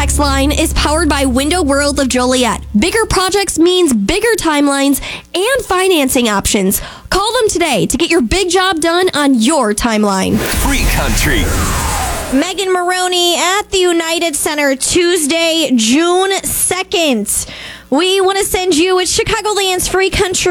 text line is powered by Window World of Joliet. Bigger projects means bigger timelines and financing options. Call them today to get your big job done on your timeline. Free Country. Megan Maroney at the United Center Tuesday, June 2nd. We want to send you, it's Chicagoland's Free Country.